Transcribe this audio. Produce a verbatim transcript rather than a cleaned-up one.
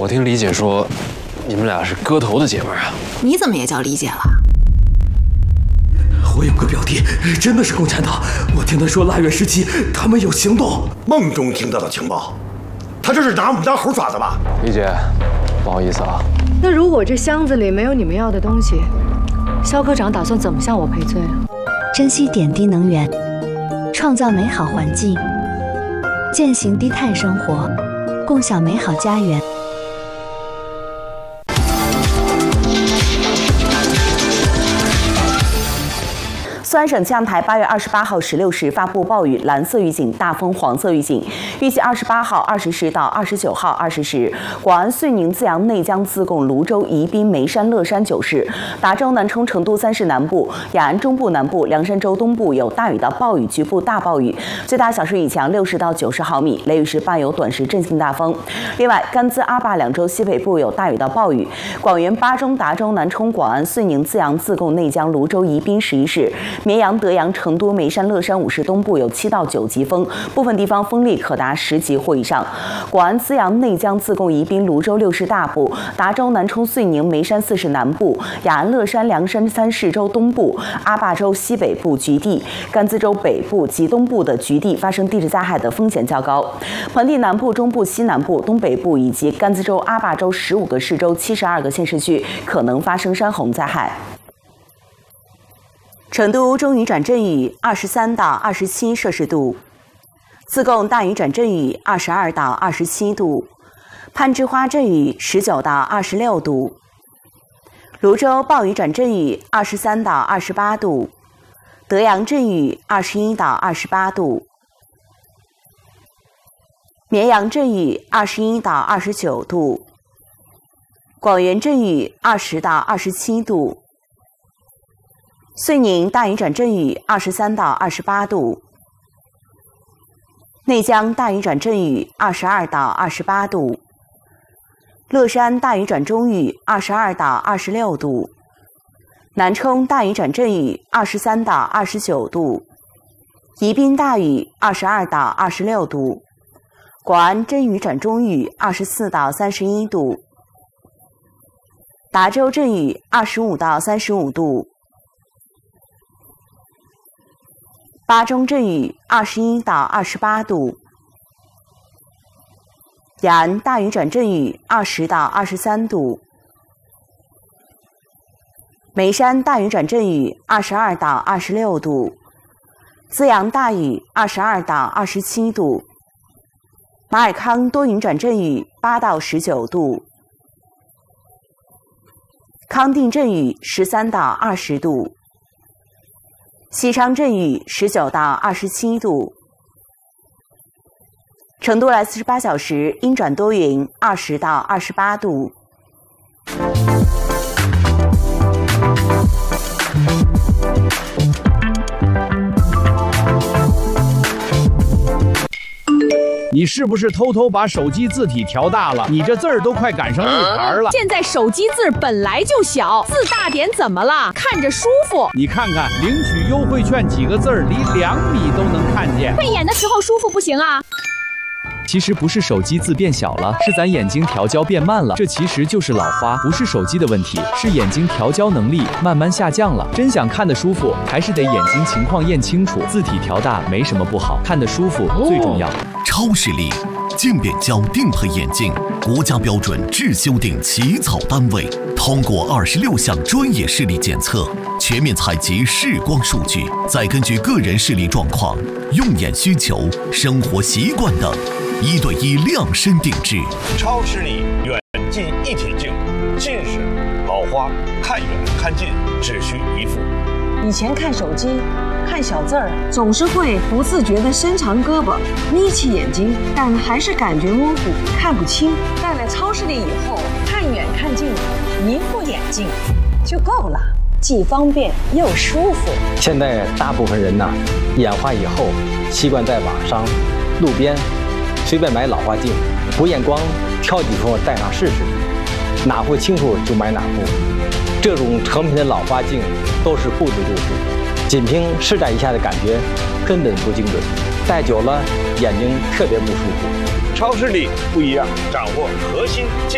我听李姐说，你们俩是割头的姐们儿啊。 你怎么也叫李姐了？ 我有个表弟，真的是共产党。我听他说腊月时期他们有行动。 梦中听到的情报，他这是拿我们当猴耍的吧？ 李姐，不好意思啊。 那如果这箱子里没有你们要的东西，肖科长打算怎么向我赔罪啊？ 珍惜点滴能源，创造美好环境，践行低碳生活，共享美好家园。 苏安省气象台八月二十八号十六时发布暴雨蓝色预警、大风黄色预警，预计二十八号二十时到二十九号二十时，广安、遂宁、资阳、内江、自贡、泸州、宜宾、眉山、乐山九市、达州、南充、成都三市南部、雅安中部南部、凉山州东部有大雨到暴雨，局部大暴雨，最大小时雨强六十到九十毫米，雷雨时伴有短时阵性大风。另外，甘孜、阿坝两州西北部有大雨到暴雨，广元、巴中、达州、南充、广安、遂宁、资阳、自贡、内江、泸州、宜宾十一市。绵阳、德阳、成都、眉山、乐山五市东部有七到九级风，部分地方风力可达十级或以上。广安、资阳、内江、自贡、宜宾、泸州六市大部、达州、南充、遂宁、眉山四市南部、雅安、乐山、凉山三市州东部、阿坝州西北部局地、甘孜州北部及东部的局地发生地质灾害的风险较高。盆地南部、中部、西南部、东北部以及甘孜州、阿坝州十五个市州、七十二个县市区可能发生山洪灾害。成都中雨转阵雨，二十三到二十七摄氏度；自贡大雨转阵雨，二十二到二十七度；攀枝花阵雨，十九到二十六度；泸州暴雨转阵雨，二十三到二十八度；德阳阵雨，二十一到二十八度；绵阳阵雨，二十一到二十九度；广元阵雨，二十到二十七度。遂宁大雨转阵雨，二十三到二十八度；内江大雨转阵雨，二十二到二十八度；乐山大雨转中雨，二十二到二十六度；南充大雨转阵雨，二十三到二十九度；宜宾大雨，二十二到二十六度；广安阵雨转中雨，二十四到三十一度；达州阵雨，二十五到三十五度。巴中阵雨，二十一到二十八度；雅安大雨转阵雨，二十到二十三度；眉山大雨转阵雨，二十二到二十六度；资阳大雨，二十二到二十七度；马尔康多云转阵雨，八到十九度；康定阵雨，十三到二十度。西昌阵雨，十九到二十七度；成都来四十八小时阴转多云，二十到二十八度。 你是不是偷偷把手机字体调大了？你这字儿都快赶上日牌了。 现在手机字本来就小，字大点怎么了？看着舒服。 你看看，领取优惠券几个字儿，离两米都能看见。 配眼的时候舒服不行啊？ 其实不是手机字变小了，是咱眼睛调焦变慢了。这其实就是老花，不是手机的问题，是眼睛调焦能力慢慢下降了。真想看得舒服，还是得眼睛情况验清楚。字体调大没什么不好，看得舒服最重要。 超视力渐变焦定配眼镜，国家标准质修订起草单位，通过二十六项专业视力检测，全面采集视光数据，再根据个人视力状况、用眼需求、生活习惯等，一对一量身定制。 超视力远近一体镜，近视、老花、看远看近只需一副。 以前看手机看小字儿，总是会不自觉地伸长胳膊眯起眼睛，但还是感觉模糊看不清。戴了超视力以后，看远看近一副眼镜就够了，既方便又舒服。 现在大部分人呢，眼花以后习惯在网上、路边随便买老花镜，不验光挑几副戴上试试，哪副清楚就买哪副。这种成品的老花镜都是布置度数，仅凭试戴一下的感觉根本不精准，戴久了眼睛特别不舒服。 超视力不一样，掌握核心健